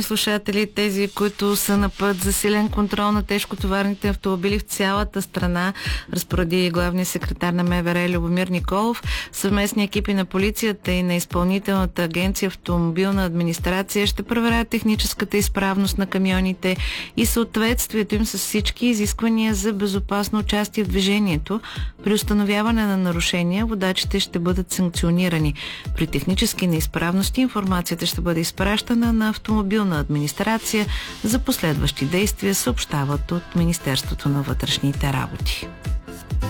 Слушатели, тези, които са на път за силен контрол на тежкотоварните автомобили в цялата страна, разпореди главния секретар на МВР Любомир Николов. Съвместни екипи на полицията и на Изпълнителната агенция автомобилна администрация ще проверят техническата изправност на камионите и съответствието им с всички изисквания за безопасно участие в движението. При установяване на нарушения водачите ще бъдат санкционирани. При технически неизправности информацията ще бъде изпращана на автомобилна администрация. За последващи действия съобщават от Министерството на вътрешните работи.